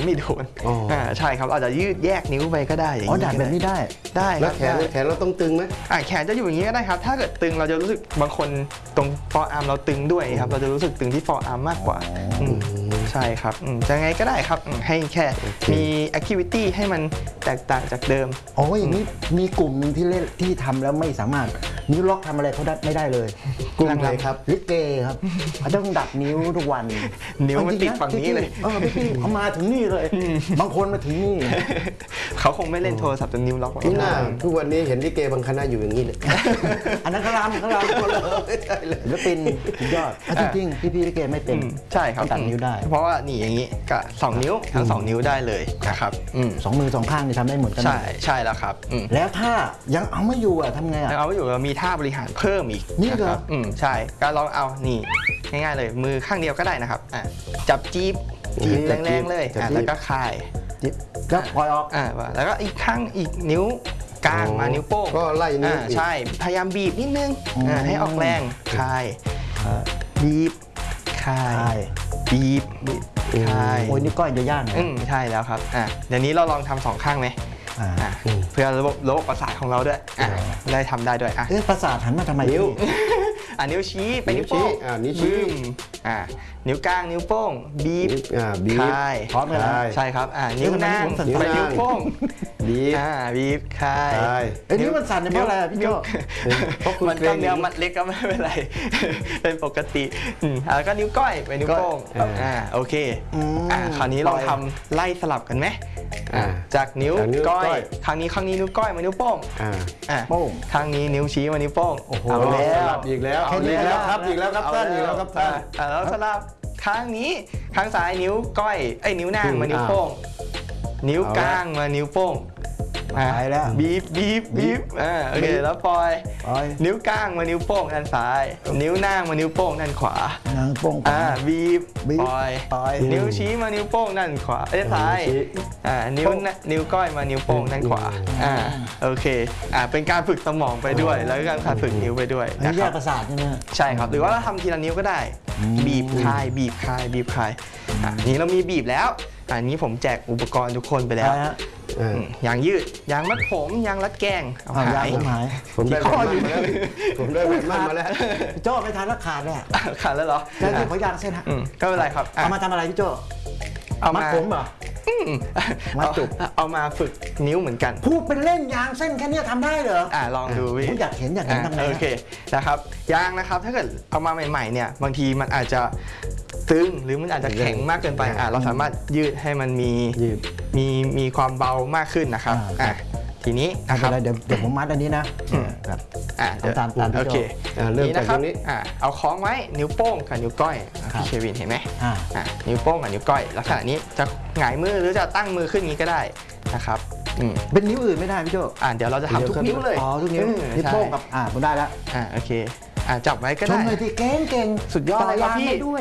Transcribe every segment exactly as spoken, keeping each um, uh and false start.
ไม่โดนอ่าใช่ครับอาจจะยืดแยกนิ้วไปก็ได้อย่างนี้อ๋อดัดแบบนี้ได้ได้แล้วแขนแขนเราต้องตึงไหมอ่าแขนจะอยู่อย่างนี้ก็ได้ครับถ้าเกิดตึงเราจะรู้สึกบางคนตรงฟอร์อาร์มเราตึงด้วยครับเราจะรู้สึกตึงที่ฟอร์อาร์มมากกว่าใช่ครับจะไงก็ได้ครับให้แค่มีแอคทิวิตี้ให้มันแตกต่างจากเดิมโอ้ยอย่างนี้มีกลุ่มหนึ่งที่เล่นที่ทำแล้วไม่สามารถนิ้วล็อกทำอะไรเขาได้ไม่ได้เลยกลุ่มไหนครับลิเกครับเขาต้องดัดนิ้วทุกวันนิ้วมันติดฝั่งนี้เลยเออพี่เขามาถึงนี่เลยบางคนมาถึงนี่เขาคงไม่เล่นโทรศัพท์จนนิ้วล็อกที่หน้าทุกวันนี้เห็นลิเกบางคณะอยู่อย่างนี้เลยอันนั้นเขาลำเขาลำเขาเลยใช่เลยแล้วเป็นยอดจริงๆพี่พี่ลิเกไม่เป็นใช่ครับตัดนิ้วได้เพราะว่านี่อย่างนี้ก็สองนิ้วทั้งสองนิ้วได้เลยนะครับสองมือสองข้างนี่ทำได้หมดกันใช่ใช่แล้วครับแล้วถ้ายังเอาไม่อยู่อ่ะทำไงอ่ะยังเอาไม่อยู่เรามีท่าบริหารเพิ่มอีกนี่เหรออืมใช่ก็ลองเอานี่ง่ายๆเลยมือข้างเดียวก็ได้นะครับอ่ะจับจี๊บจี๊บแรงๆเลยอ่ะแล้วก็คลายจี๊บก็ปล่อยออกอ่าแล้วก็อีกข้างอีกนิ้วกลางมานิ้วโป้งก็ไล่นิ้วใช่พยายามบีบนิดนึงให้ออกแรงคลายบีบคลายบีบคลายโอ้ยนี่ก้อยจะย่างอืมใช่แล้วครับอ่ะเดี๋ยวนี้เราลองทำสองข้างไหมเพื่อระบบระบบประสาทของเราด้วยได้ทำได้ด้วยอ่ะเอ๊ะประสาทหันมาทำไมนิ้วอ่ะนิ้วชี้ไปนิ้วโป้งอ่านิ้วชี้อ่านิ้วกลางนิ้วโป้งบีบอ่าบีบคลายพร้อมกันใช่ครับอ่านิ้วนางไปนิ้วโป้งบีบอ่าบีบคลายไอ้นี่มันสั่นเพราะอะไรพี่โจ้เพราะมันกล้ามเนื้อมัดเล็กก็ไม่เป็นไรเป็นปกติแล้วก็นิ้วก้อยไปนิ้วโป้งอ่าโอเคอ่าคราวนี้เราทำไล่สลับกันไหมจากนิ้วก้อยครั้งนี้ครั้งนี้นิ้วก้อยมานิ้วโป้งอ่าโป้งครั้งนี้นิ้วชี้มานิ้วโป้งเอาแล้วอีกแล้วเอาแล้วครับอีกแล้วครับท่านอีกแล้วครับท่านแล้วสลับครั้งนี้ข้างซ้ายนิ้วก้อยไอ้นิ้วนางมานิ้วโป้งนิ้วกลางมานิ้วโป้งไปแล้วบีบบีบบีบอ่าโอเคแล้วปล่อยนิ้วกลางมานิ้วโป้งด้านซ้ายนิ้วนางมานิ้วโป้งด้านขวานิ้วโป้งอ่าบีบปล่อยนิ้วชี้มานิ้วโป้งด้านขวาด้านซ้ายอ่านิ้วนิ้วก้อยมานิ้วโป้งด้านขวาอ่าโอเคอ่าเป็นการฝึกสมองไปด้วยแล้วก็การฝึกนิ้วไปด้วยนะครับแยกประสาทใช่ไหมใช่ครับหรือว่าเราทำทีละนิ้วก็ได้บีบคลายบีบคลายบีบคลายอ่านี้เรามีบีบแล้วอันนี้ผมแจกอุปกรณ์ทุกคนไปแล้วยางยืดยางมัดผมยางรัดแกงเอาหายผมหายผมได้ข้ออยู่แล้วผมได้แบบมั่นมาแล้วพี่โจ้ไม่ทันแล้วขาดเลยขาดแล้วเหรอแล้วที่ผมยางเส้นฮะก็ไม่เป็นไรครับเอามาทำอะไรพี่โจ้เอามัดผมเหรอมาจุกเอามาฝึกนิ้วเหมือนกันพูดเป็นเล่นยางเส้นแค่นี้ทำได้เหรออ่าลองดูพี่อยากเห็นอยากเห็นทำไงโอเคนะครับยางนะครับถ้าเกิดเอามาใหม่ๆเนี่ยบางทีมันอาจจะตึงหรือมันอาจจะแข็งมากเกินไปอ่าเราสามารถยืดให้มันมีมีมีความเบามากขึ้นนะครับอ่าทีนี้นะครับเดี๋ยวเดี๋ยวผมมัดอันนี้นะครับอ่าตามตามโอเคเริ่มจากตรงนี้อ่าเอาคล้องไว้นิ้วโป้งกับนิ้วก้อยพี่เชวินเห็นไหมอ่านิ้วโป้งกับนิ้วก้อยลักษณะนี้จะหงายมือหรือจะตั้งมือขึ้นนี้ก็ได้นะครับเป็นนิ้วอื่นไม่ได้พี่โจอ่าเดี๋ยวเราจะทำทุกนิ้วเลยอ๋อทุกนิ้วนิ้วโป้งกับอ่าผมได้แล้วอ่าโอเคอ่าจับไว้ก็ได้ชมเลยที่เก่งเก่งสุดยอดเลยครับพี่ด้วย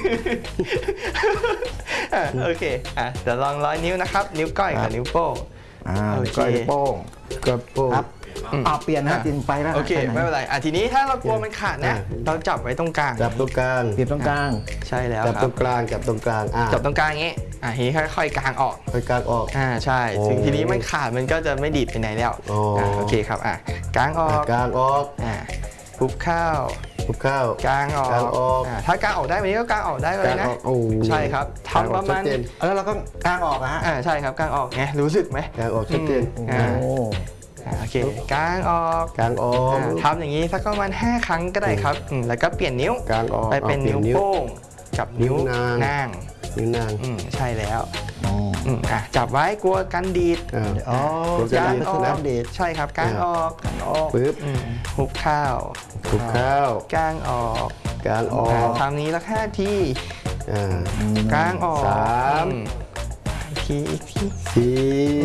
โอเคอ่าเดี๋ยวลองร้อยนิ้วนะครับนิ้วก้อยกับนิ้วโป้งอ่าก้อยโป้งกับโป้งอ่าเปลี่ยนนะตินไปแล้วโอเคไม่เป็นไรอ่ะทีนี้ถ้าเรากลัวมันขาดนะเราจับไว้ตรงกลางจับตรงกลางเปลี่ยนตรงกลางใช่แล้วจับตรงกลางจับตรงกลางจับตรงกลางงี้อ่ะทีนี้ค่อยๆกลางออกค่อยกลางออกอ่าใช่ถึงทีนี้มันขาดมันก็จะไม่ดีดไปไหนแล้วโอเคครับอ่ะกลางออกกลางออกอ่าปุ๊บข้าวปุ๊บข้าวกลางออกถ้ากลางออกได้วันนี้ก็กลางออกได้เลยนะใช่ครับทำประมาณแล้วเราก็กลางออกนะฮะอ่าใช่ครับกลางออกไงรู้สึกไหมกลางออกชัดเจนโอเคกลางออกกลางออกทำอย่างนี้สักประมาณห้าครั้งก็ได้ครับแล้วก็เปลี่ยนนิ้วกลางออกไปเป็นนิ้วโป้งกับนิ้วนางนิ้วนางใช่แล้วอ่ะจับไว้กลัวกันดีดอ๋อกางออกดีดใช่ครับกางออกกางออกปึ๊บหุบข้าวหุบข้าวกางออกกางออกทำนี้ละห้าทีกางออกสามทีอีกทีสี่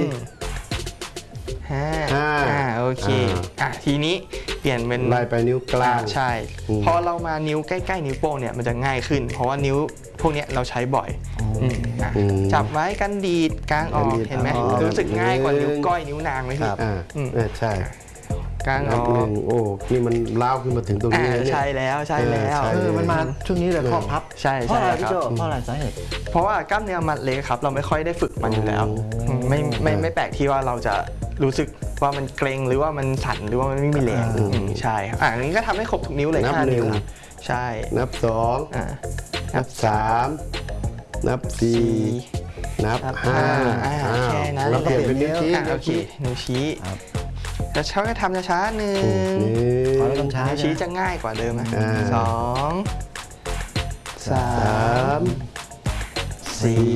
ห้าอ่าโอเคอ่ะทีนี้เปลี่ยนเป็นไล่ไปนิ้วกลางใช่พอเรามานิ้วใกล้ๆนิ้วโป้งเนี่ยมันจะง่ายขึ้นเพราะว่านิ้วพวกนี้เราใช้บ่อยจับไว้กันดีดกลางออกเห็นไหมรู้สึกง่ายกว่านิ้วก้อยนิ้วนางไหมพี่ใช่ก้างอนับอหนึ่กงโอ้นี่มันล้าวขึ้นมาถึงตรงนี้อ่าแล้วเนี่ยใช่แล้วใช่แล้วเออใช่เออมันมาช่วงนี้เลยข้อพับใช่เพราะใช่อะไรคพี่รับโจเพราะอะไรสาเหตุเพราะว่ากล้ามเนื้อมัดเล็กครับเราไม่ค่อยได้ฝึกมันอยู่แล้วอืมไม่ไม่ไม่แปลกที่ว่าเราจะรู้สึกว่ามันเกร็งหรือว่ามันสั่นหรือว่ามันไม่มีแรงอืมอืมใช่ครับอ่าอันนี้ก็ทำให้ครบทุกนิ้วเลยนับห้าหนึ่นิ้วงใช่นับสองอ่านับสามนับสี่นับนับห้าห้าอ่าแค่นั้นแล้วก็เปลี่ยนเป็นนิ้วชี้อ่ะโอเคนิ้วชี้ครับแล้วเขาก็ทำช้าๆหนึ่งนี่ขอแล้วต้องช้านิ้วชี้จะง่ายกว่าเดิมนะอ่าสองสาสาม มสี่สี่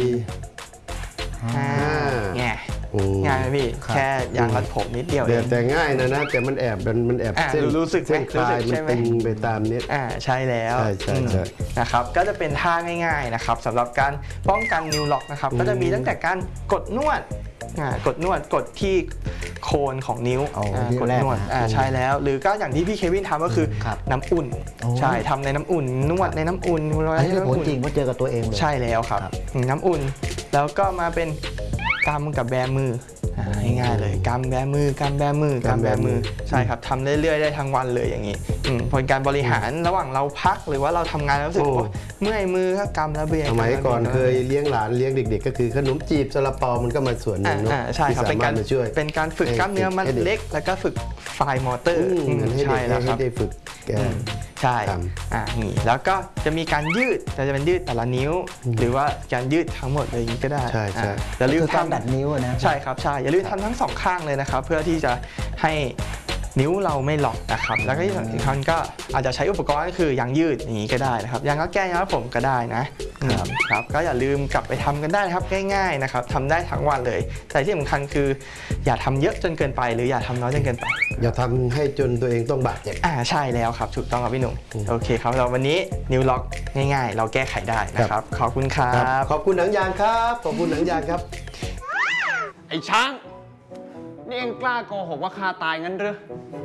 ห้าห้าแง่อืมง่ายไหมพี่ครับแค่ยางรัดผมนิดเดียวเอแต่งแต่ง่ายนะนะ แต่มันแอบมันมันแอบอ่ะเส้นรู้สึกไหมเส้นคลายรู้สึกใช่มันไหมตึงไปตามเนี้ยอ่าใช่แล้วใช่ใช่ใช่อืมนะครับก็จะเป็นท่าง่ายๆนะครับสำหรับการป้องกันนิ้วล็อกนะครับอืมก็จะมีตั้งแต่การกดนวดอ่ากดนวดกดที่โคนของนิ้วเอาอ่าที่กดแรกนวดนะอ่าใช่แล้ว หรือก็อย่างที่พี่เควินทำก็คือครับน้ำอุ่นโอ้ใช่ทำในน้ำอุ่น นวดในน้ำอุ่นอันนี้เป็นผลำอุ่จริงเพราะเจอกับตัวเองเลยใช่แล้วครับครับอืมน้ำอุ่น แล้วก็มาเป็นกำกับแบมืออ่าง่ายๆเลยกำแบมือกำแบมือกำแบมือใช่ครับทำเรื่อยๆได้ทั้งวันเลยอย่างนี้อืมผลการบริหารระหว่างเราพักหรือว่าเราทำงานแล้วรู้สึกโอ้โอ๊ยเมื่อยมือก็กำแล้วเบียสมัยก่อนเคยเลี้ยงหลานเลี้ยงเด็กๆ ก็คือขนมจีบซาลาเปามันก็มาส่วนหนึ่อ่างเนาะอ่าใช่ครับที่เป็นารสากมารถมาช่วยเป็นการฝึกให้กล้ามเนื้อมัดให้เด็กเล็ก แล้วก็ฝึกไฟมอเตอร์อืมอืมให้ใช่เด็กแล้วคให้รับได้ฝึกแกใช่ทอ่านี่แล้วก็จะมีการยืดแต่จะเป็นยืดแต่ละนิ้ว หรือว่าการยืดทั้งหมดเลยอย่างนี้ก็ได้ใช่ใช่อ่าอย่าลืมคือการดัดทำนิ้วอะนะใช่ครับใช่อย่าลืมทำทั้งสองข้างเลยนะครับ เพื่อที่จะให้นิ้วเราไม่ล็อกนะครับ แล้วก็ที่สำคัญก็อาจจะใช้อุปกรณ์ก็คือยางยืดอย่างนี้ก็ได้นะครับยางรัดแก้ยางรัดผมก็ได้นะครับ ครับก็อย่าลืมกลับไปทำกันได้นะครับง่ายๆนะครับทำได้ทั้งวันเลย แต่ที่สำคัญคืออย่าทำเยอะจนเกินไป หรืออย่าทำน้อยจนเกินไปอย่าทำให้จนตัวเองต้องบาดเจ็บอ่าใช่แล้วครับถูกต้องครับพี่หนุ่มโอเคครับเราวันนี้นิ้วล็อกง่ายๆ เราแก้ไขได้นะครับ ขอบคุณครัครับบขอบคุณหนังยางครับ ขอบคุณหนังยางครับไอ้ช้าง นี่เองกล้าโกหกว่าข้าตายงั้นหรือ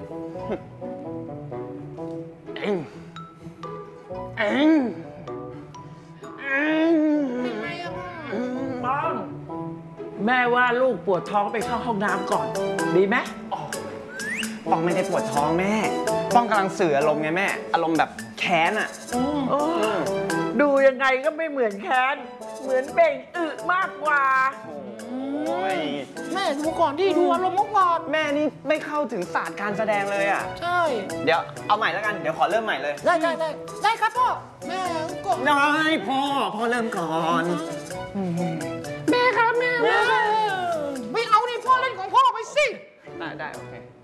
เองเองเองป้องแม่ว่าลูกปวดท้องไปเข้าห้องน้ำก่อน ดีไหมป้องไม่ได้ปวดท้องแม่ ป้องกำลังสื่ออารมณ์ไงแม่ อารมณ์แบบแค้นอ่ะโอ้ดูยังไงก็ไม่เหมือนแค้น เหมือนเบ่งอึมากกว่าโอ้ยแม่ดูก่อนที่ดูอารมณ์ก่อนแม่นี่ไม่เข้าถึงศาสตร์การแสดงเลยอ่ะใช่เดี๋ยวเอาใหม่แล้วกัน เดี๋ยวขอเริ่มใหม่เลยได้ได้ได้ได้ครับพ่อ แม่ก็ได้พ่อ พ่อเริ่มก่อนแม่ครับแม่แม่ไม่เอาดิพ่อเล่นของพ่อไปสิได้ได้โอเค